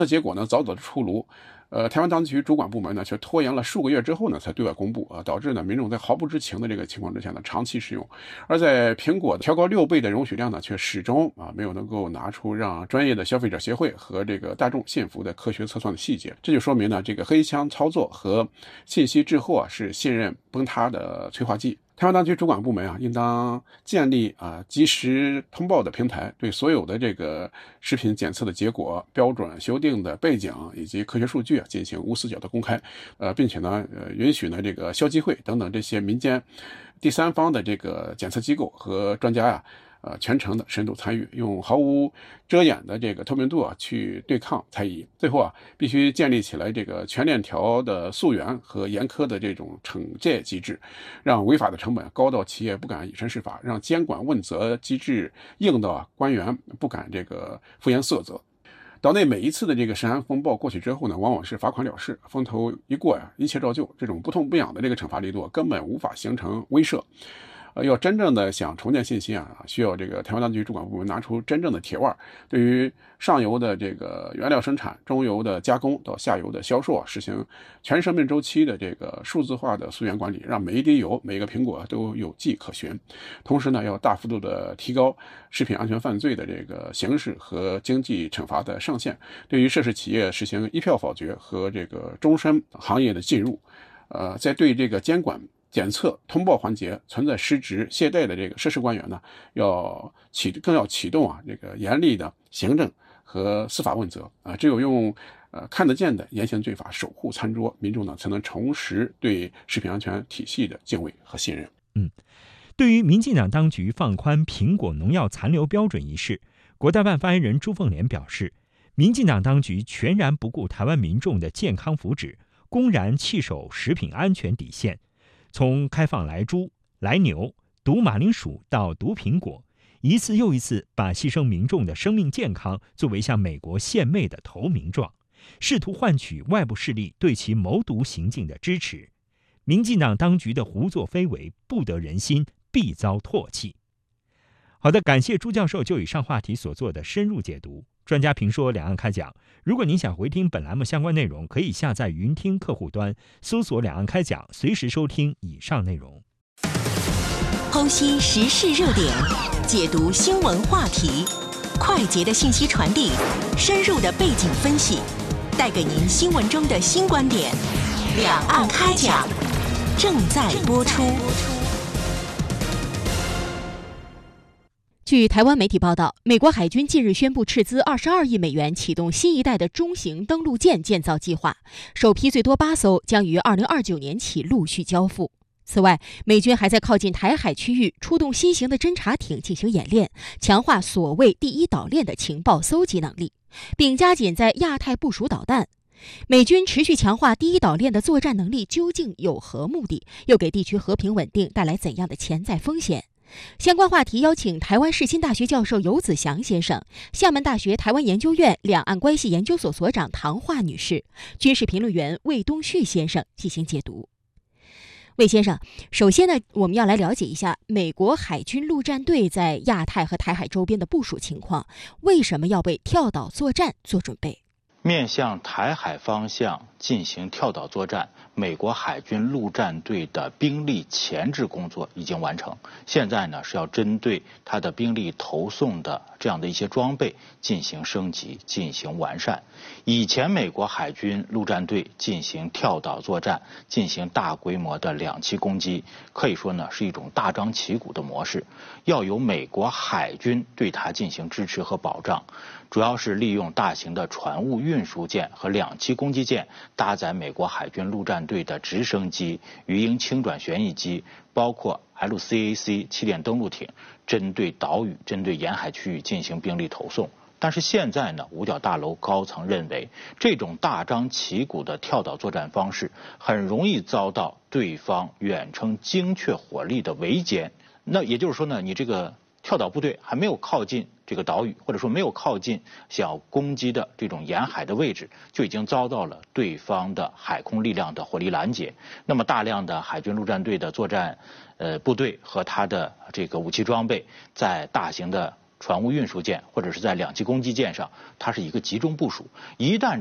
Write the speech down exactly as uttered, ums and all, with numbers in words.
那结果呢，早早的出炉。呃，台湾当局主管部门呢，却拖延了数个月之后呢，才对外公布啊，导致呢民众在毫不知情的这个情况之下呢，长期使用。而在苹果调高六倍的容许量呢，却始终啊没有能够拿出让专业的消费者协会和这个大众信服的科学测算的细节。这就说明呢，这个黑箱操作和信息滞后啊，是信任崩塌的催化剂。台湾当局主管部门啊，应当建立啊及时通报的平台，对所有的这个食品检测的结果、标准修订的背景以及科学数据啊进行无死角的公开，呃，并且呢，呃，允许呢这个消基会等等这些民间第三方的这个检测机构和专家呀、啊。呃，全程的深度参与，用毫无遮掩的这个透明度啊，去对抗猜疑。最后啊，必须建立起来这个全链条的溯源和严苛的这种惩戒机制，让违法的成本高到企业不敢以身试法，让监管问责机制硬到啊官员不敢这个敷衍塞责。岛内每一次的这个食安风暴过去之后呢，往往是罚款了事，风头一过呀，一切照旧。这种不痛不痒的这个惩罚力度根本无法形成威慑。呃，要真正的想重建信心啊，需要这个台湾当局主管部门拿出真正的铁腕，对于上游的这个原料生产、中游的加工到下游的销售啊，实行全生命周期的这个数字化的溯源管理，让每一滴油、每个苹果都有迹可循。同时呢，要大幅度的提高食品安全犯罪的这个刑事和经济惩罚的上限，对于涉事企业实行一票否决和这个终身行业的禁入。呃，在对这个监管、检测、通报环节存在失职懈怠的这个涉事官员呢，要启更要启动啊这个严厉的行政和司法问责啊，只有用呃看得见的严刑峻法守护餐桌，民众呢才能重拾对食品安全体系的敬畏和信任。 嗯，对于民进党当局放宽苹果农药残留标准一事，国台办发言人朱凤莲表示，民进党当局全然不顾台湾民众的健康福祉，公然弃守食品安全底线。从开放来猪、来牛、毒马铃薯到毒苹果，一次又一次把牺牲民众的生命健康作为向美国献媚的投名状，试图换取外部势力对其谋独行径的支持。民进党当局的胡作非为不得人心，必遭唾弃。好的，感谢朱教授就以上话题所做的深入解读。专家评说两岸开讲，如果您想回听本栏目相关内容，可以下载云听客户端，搜索两岸开讲，随时收听以上内容。 剖析时事热点，解读新闻话题，快捷的信息传递，深入的背景分析，带给您新闻中的新观点。两岸开讲正在播出。 据台湾媒体报道，美国海军近日宣布斥资二十二亿美元启动新一代的中型登陆舰建造计划，首批最多八艘将于二零二九年起陆续交付。此外，美军还在靠近台海区域出动新型的侦察艇进行演练，强化所谓第一岛链的情报搜集能力，并加紧在亚太部署导弹。美军持续强化第一岛链的作战能力究竟有何目的？又给地区和平稳定带来怎样的潜在风险？相关话题邀请台湾世新大学教授游子祥先生、厦门大学台湾研究院两岸关系研究所所长唐华女士、军事评论员魏东旭先生进行解读。魏先生，首先呢，我们要来了解一下美国海军陆战队在亚太和台海周边的部署情况，为什么要为跳岛作战做准备？ 面向台海方向进行跳岛作战，美国海军陆战队的兵力前置工作已经完成，现在呢是要针对它的兵力投送的这样的一些装备进行升级、进行完善。以前美国海军陆战队进行跳岛作战、进行大规模的两栖攻击，可以说呢是一种大张旗鼓的模式，要由美国海军对它进行支持和保障。主要是利用大型的船坞运输舰和两栖攻击舰，搭载美国海军陆战队的直升机、鱼鹰轻转旋翼机，包括 L C A C 气垫登陆艇，针对岛屿、针对沿海区域进行兵力投送。但是现在呢，五角大楼高层认为，这种大张旗鼓的跳岛作战方式很容易遭到对方远程精确火力的围歼。那也就是说呢，你这个跳岛部队还没有靠近这个岛屿，或者说没有靠近想要攻击的这种沿海的位置，就已经遭到了对方的海空力量的火力拦截。那么大量的海军陆战队的作战呃部队和它的这个武器装备，在大型的船坞运输舰或者是在两栖攻击舰上，它是一个集中部署。一旦